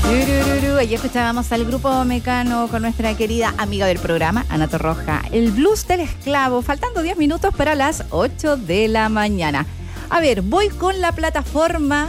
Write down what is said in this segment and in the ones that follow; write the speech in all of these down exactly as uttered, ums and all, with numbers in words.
Allí escuchábamos al grupo Mecano con nuestra querida amiga del programa, Ana Torroja. El blues del esclavo, faltando diez minutos para las ocho de la mañana. A ver, voy con la plataforma.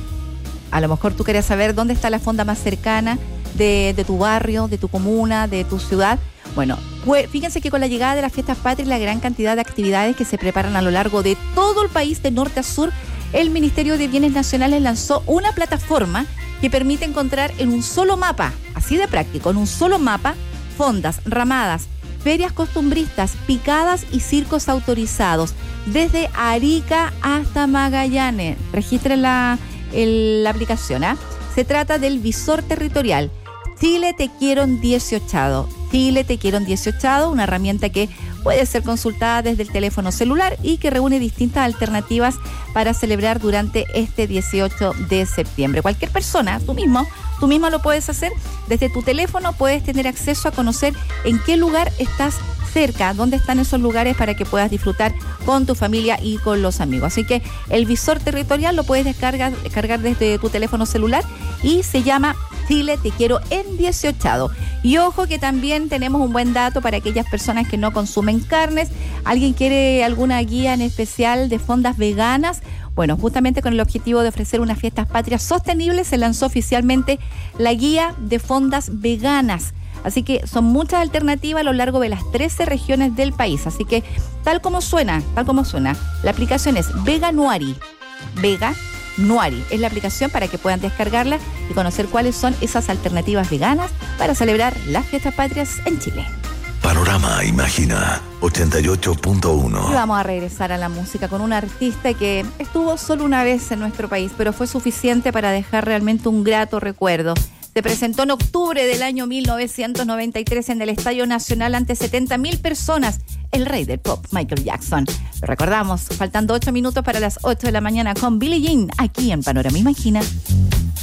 A lo mejor tú querías saber dónde está la fonda más cercana de, de tu barrio, de tu comuna, de tu ciudad. Bueno, pues fíjense que con la llegada de las fiestas patrias y la gran cantidad de actividades que se preparan a lo largo de todo el país, de norte a sur, el Ministerio de Bienes Nacionales lanzó una plataforma que permite encontrar en un solo mapa, así de práctico, en un solo mapa, fondas, ramadas, ferias costumbristas, picadas y circos autorizados, desde Arica hasta Magallanes. Registren la, el, la aplicación, ¿ah? ¿eh? Se trata del visor territorial. Chile Te Quiero en dieciochado. Chile Te Quiero en dieciochado, una herramienta que puede ser consultada desde el teléfono celular y que reúne distintas alternativas para celebrar durante este dieciocho de septiembre. Cualquier persona, tú mismo, tú misma lo puedes hacer. Desde tu teléfono puedes tener acceso a conocer en qué lugar estás cerca, dónde están esos lugares para que puedas disfrutar con tu familia y con los amigos. Así que el visor territorial lo puedes descargar, descargar desde tu teléfono celular y se llama Chile Te Quiero en dieciochado. Y ojo que también tenemos un buen dato para aquellas personas que no consumen carnes. ¿Alguien quiere alguna guía en especial de fondas veganas? Bueno, justamente con el objetivo de ofrecer unas fiestas patrias sostenibles se lanzó oficialmente la guía de fondas veganas. Así que son muchas alternativas a lo largo de las trece regiones del país. Así que tal como suena, tal como suena, la aplicación es Veganuari. Vega Nuari es la aplicación para que puedan descargarla y conocer cuáles son esas alternativas veganas para celebrar las fiestas patrias en Chile. Panorama Imagina ochenta y ocho punto uno. Y vamos a regresar a la música con un artista que estuvo solo una vez en nuestro país, pero fue suficiente para dejar realmente un grato recuerdo. Se presentó en octubre del año mil novecientos noventa y tres en el Estadio Nacional ante setenta mil personas, el rey del pop, Michael Jackson. Lo recordamos, faltando ocho minutos para las ocho de la mañana con Billie Jean, aquí en Panorama Imagina.